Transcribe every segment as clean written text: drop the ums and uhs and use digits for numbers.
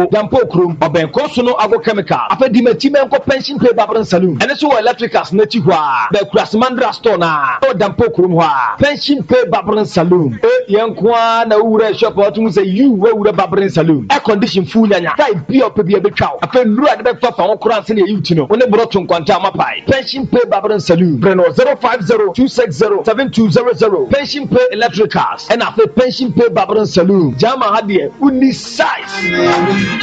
Dampo Krum, Oben Kosuno Agro Chemical, Afedime Timenko Pension Pay Babron Saloon, and so electricals Netiwa, the Krasmandra Stona, or Dampo Krumwa, Pension Pay Babron Saloon, Yankwana Ure Shop, or say you were Babron Saloon, air condition full and type be up to be a big cow. I feel right back for our cross in the Utino, when they brought to Quantama Pai, Pension Pay Babron Saloon, Breno 050-260-7200, Pension Pay Electricals, and after Pension Pay Babron Saloon, Jama Hadia, Uni size.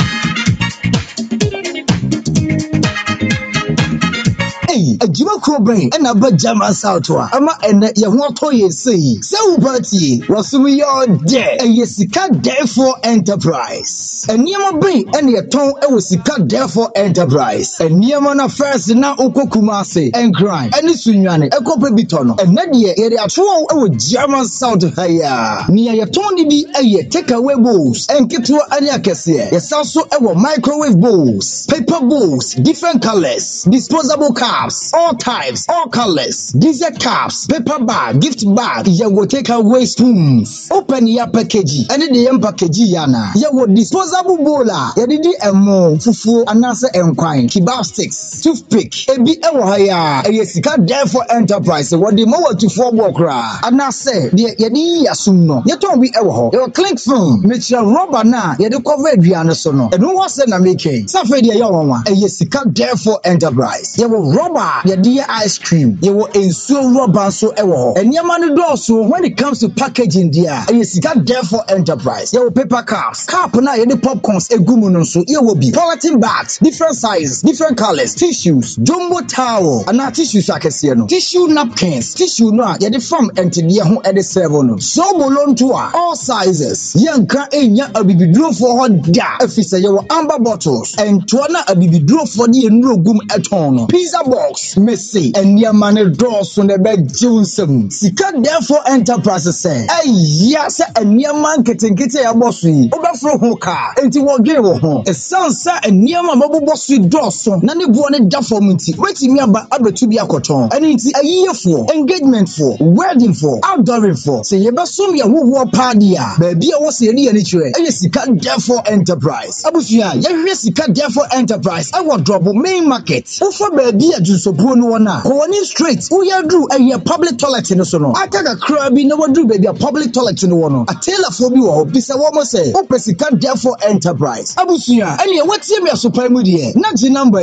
Hey, a Jima Cobrain and a Bajama Southwa. Ama and your Wato say, so party was we all dead. A Yesika therefore enterprise. A Niama Brain and your tongue a Wasika therefore enterprise. A Niamana first now Oko Kumase and grind. And it's Sunyane, a copper bitono. And Nadia, area true over Jama South Haya. Near your Tony be a takeaway bowls and get to Anyakase. Yes, also our microwave bowls, paper bowls, different colors, disposable cups. All types, all colors, dessert cups, paper bag, gift bag, you will take away spoons. Open your package, and the package yana. You will disposable bowler, you did a more fufu, anasa and quine, kebab sticks, toothpick, a bit higher, a yesika therefore enterprise, what the more to four walkra. And I say, the yadi yasuno, you don't be ever, your clink film, make your rubber na, you do cover Diana sono, and who was in a making? Safety Yawa, a yesika therefore enterprise. You will rubber, your dear ice cream, you will ensure rubber so ever. And your money also when it comes to packaging, dear, and you got therefore enterprise. You will paper cups, cup na any popcorns, a gumunon so you will be polythene bags, different sizes, different colors, tissues, jumbo towel, and not tissues I can see no tissue napkins, tissue no, you the from enter the home at the 7. So belong to all sizes. Young can a baby draw for hot da. If you say you amber bottles and tuana a baby draw for the no gum at home. Pizza box, Messi, and your money draws on the bed Johnson. Sika therefore enterprises say, hey, yes, and your man getting a bossy. Overflow hoka, and you will give home. A son, sir, and near my mobile bossy dawson. None of one and deformity. Waiting me about Abba to be a cotton. And it's a year for, engagement for, wedding for, outdooring for. Say, you must assume your who party. Baby, I was a real nature. And you Sika therefore enterprise. Abusia, yes, Sika therefore enterprise. I will drop main market. For baby, I do so bruno na. Going straight. We are do a public toilet in the sono. I take a crabby no do baby a public toilet in the one. A tailor for me or bisa woman say. Open Sika therefore enterprise. Abusia, and what's your super media? Not the number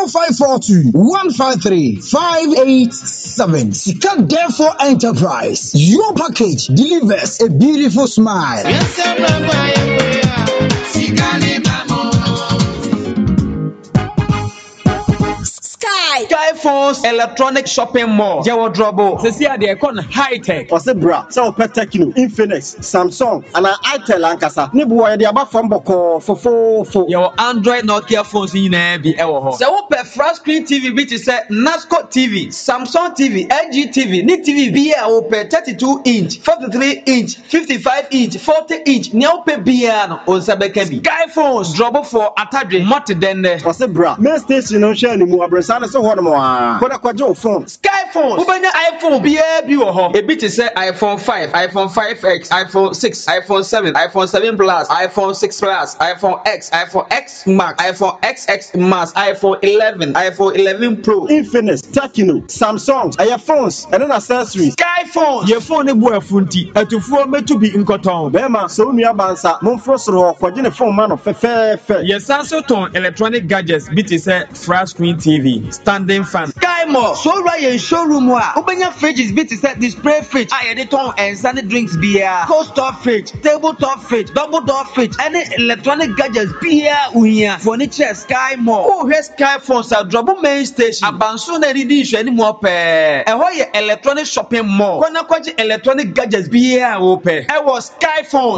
0542 153 587. Sika therefore enterprise. Your package delivers a beautiful smile. Yes, sir, Sky Force Electronic Shopping Mall. Jawo Drobo. Sisi ade ekon high tech. Ose bra, se o Techno, Infinix, Samsung, and Itel ankasa. Ni buwa de aba fam boko fofo. Your Android Nokia phones in bi ewo ho. Se wo pe flat screen TV bi ti se Nasco TV, Samsung TV, LG TV, ni TV bi e wo pe 32 inch, 43 inch, 55 inch, 40 inch. Ni wo pe bia no on se be kan bi. Sky Phones Drobo for Atadwe Mot den de. Ose bra, main station no share ni mu abresa na se ho no mo a. Koda kwaje phone. Sky Phones. Ubanya iPhone bia bi wo ho. E bi ti se iPhone 5, iPhone 5X, iPhone 6, iPhone 7, iPhone 7 Plus, iPhone 6 Plus, iPhone X, iPhone X Max, iPhone XX Max, iPhone 11, iPhone 11 Pro, Infinix, Techno, Samsung, phones, and then accessories. Sky Phones. Your phone e boy funti. Atufuo metu bi nkoton. Bema so nua bansa, monfrosro kwaje ne phone man fe. Yes, Samsung electronic gadgets bi ti se flat screen TV, standing fan. Sky Mall. So right in showroom wa. Ubanya fridges bi ti se display fridge. Aye de ton and sunny drinks beer. Cold top fridge, tabletop fridge, double door fridge, any electronic gadgets beer uya. Furniture Sky Mall. Oh, here Sky Phones are Drobo main station. Abanso na ridi issue any more pe. E ho ye electronic shopping mall. Kona kwaji electronic gadgets beer wo pe. E was Sky Phones.